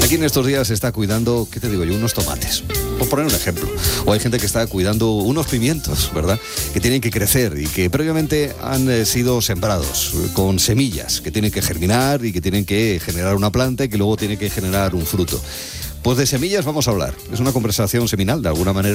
Aquí en estos días se está cuidando, ¿qué te digo yo? Unos tomates, por poner un ejemplo. O hay gente que está cuidando unos pimientos, ¿verdad? Que tienen que crecer y que previamente han sido sembrados con semillas que tienen que germinar y que tienen que generar una planta y que luego tiene que generar un fruto. Pues de semillas vamos a hablar. Es una conversación seminal, de alguna manera.